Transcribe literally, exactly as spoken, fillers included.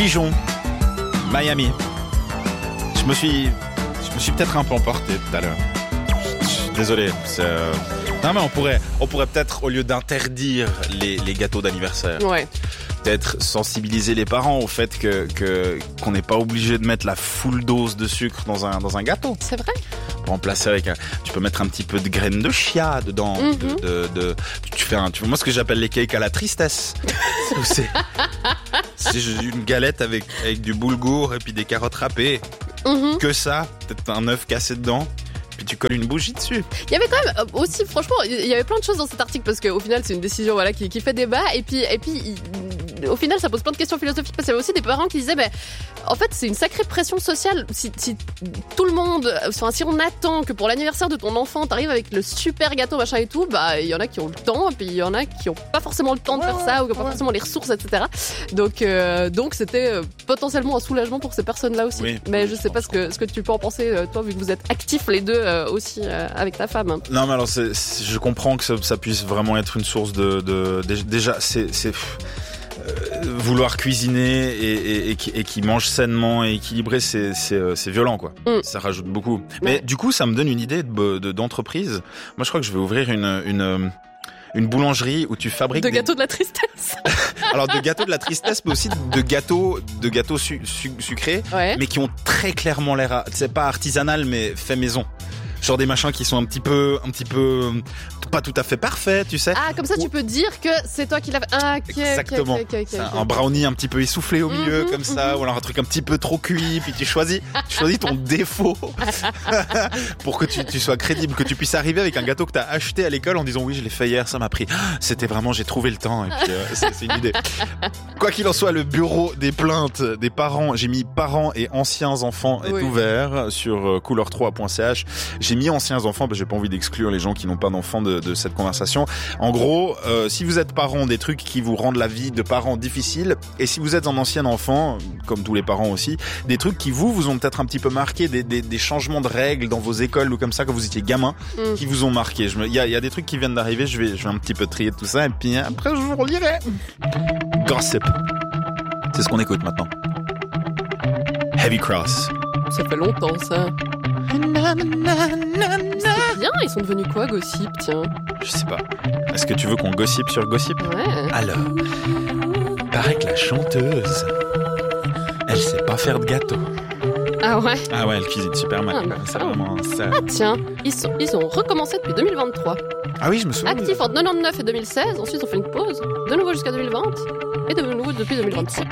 Dijon, Miami. Je me suis, je me suis peut-être un peu emporté tout à l'heure. Désolé. C'est, euh... Non mais on pourrait, on pourrait peut-être au lieu d'interdire les, les gâteaux d'anniversaire. Ouais. Peut-être sensibiliser les parents au fait que, que qu'on n'est pas obligé de mettre la full dose de sucre dans un dans un gâteau. C'est vrai. Pour remplacer avec un, tu peux mettre un petit peu de graines de chia dedans. Mm-hmm. de, de, de, tu fais un, tu vois, moi ce que j'appelle les cakes à la tristesse. c'est, c'est une galette avec avec du boulgour et puis des carottes râpées. Mm-hmm. Que ça, peut-être un œuf cassé dedans. Puis tu colles une bougie dessus. Il y avait quand même aussi, franchement, il y avait plein de choses dans cet article parce qu'au final, c'est une décision voilà qui, qui fait débat. Et puis, et puis, il, au final, ça pose plein de questions philosophiques parce qu'il y avait aussi des parents qui disaient, ben, en fait, c'est une sacrée pression sociale. Si, si tout le monde, enfin, si on attend que pour l'anniversaire de ton enfant, t'arrives avec le super gâteau machin et tout, bah, il y en a qui ont le temps, et puis il y en a qui ont pas forcément le temps de ouais, faire ça ou qui ont ouais. pas forcément les ressources, et cetera. Donc, euh, donc, c'était euh, potentiellement un soulagement pour ces personnes-là aussi. Oui, mais oui, je je sais pas pense. ce que ce que tu peux en penser, euh, toi, vu que vous êtes actifs les deux euh, aussi euh, avec ta femme. Non, mais alors, c'est, c'est, je comprends que ça, ça puisse vraiment être une source de, de, de déjà, c'est, c'est euh, vouloir cuisiner et, et, et, qui, et qui mange sainement et équilibré, c'est, c'est, c'est violent, quoi. Mm. Ça rajoute beaucoup. Mais Ouais. du coup, ça me donne une idée de, de, d'entreprise. Moi, je crois que je vais ouvrir une, une, une boulangerie où tu fabriques De des... gâteau de la tristesse. alors de gâteaux de la tristesse, mais aussi de gâteaux, de gâteaux su, su, sucrés, Ouais. mais qui ont très clairement l'air, c'est pas artisanal, mais fait maison. Genre des machins qui sont un petit peu, un petit peu, pas tout à fait parfaits, tu sais. Ah, comme ça, Ou- tu peux dire que c'est toi qui l'as fait. Ah, ok, ok, Exactement. ok, ok, ok, C'est un- ok. un brownie un petit peu essoufflé au milieu, Mhm, comme ça, ou alors un truc un petit peu trop cuit, puis tu choisis, tu choisis ton défaut pour que tu, tu sois crédible, que tu puisses arriver avec un gâteau que t'as acheté à l'école en disant oui, je l'ai fait hier, ça m'a pris. C'était vraiment, j'ai trouvé le temps, et puis euh, c'est, c'est une idée. Quoi qu'il en soit, le bureau des plaintes des parents, j'ai mis parents et anciens enfants est Oui. ouvert sur euh, couleur trois point c h. J'ai mis anciens enfants, parce que j'ai pas envie d'exclure les gens qui n'ont pas d'enfants de, de cette conversation. En gros, euh, si vous êtes parents, des trucs qui vous rendent la vie de parents difficile, et si vous êtes un ancien enfant, comme tous les parents aussi, des trucs qui vous, vous ont peut-être un petit peu marqué, des, des, des changements de règles dans vos écoles ou comme ça quand vous étiez gamin, Mm. qui vous ont marqué. Je me, il y a, il y a des trucs qui viennent d'arriver, je vais, je vais un petit peu trier tout ça, et puis après je vous relirai. Gossip. C'est ce qu'on écoute maintenant. Heavy Cross. Ça fait longtemps, ça. C'est bien, ils sont devenus quoi, Gossip, tiens. Je sais pas. Est-ce que tu veux qu'on gossip sur gossip? Ouais. Alors, paraît que la chanteuse, elle sait pas faire de gâteau. Ah ouais. Ah ouais, elle cuisine super mal. Ah, bah, c'est ah. vraiment ça. Ah tiens, ils, sont, ils ont recommencé depuis deux mille vingt-trois. Ah oui, je me souviens. de- Actifs entre quatre-vingt-dix-neuf et deux mille seize, ensuite ils ont fait une pause, de nouveau jusqu'à deux mille vingt, et de nouveau depuis deux mille vingt-trois.